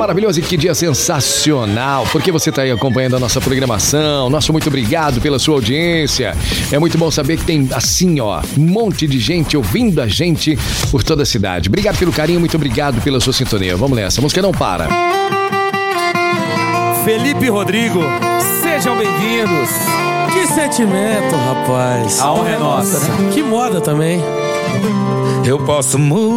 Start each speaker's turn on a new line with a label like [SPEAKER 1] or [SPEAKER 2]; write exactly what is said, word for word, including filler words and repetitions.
[SPEAKER 1] maravilhoso e que dia sensacional, porque você está aí acompanhando a nossa programação. Nosso muito obrigado pela sua audiência. É muito bom saber que tem assim, ó, um monte de gente ouvindo a gente por toda a cidade. Obrigado pelo carinho, muito obrigado pela sua sintonia. Vamos nessa, a música não para.
[SPEAKER 2] Felipe e Rodrigo, sejam bem-vindos.
[SPEAKER 3] Que sentimento, rapaz.
[SPEAKER 2] A honra é nossa, né?
[SPEAKER 3] Que moda também.
[SPEAKER 2] Eu posso mudar.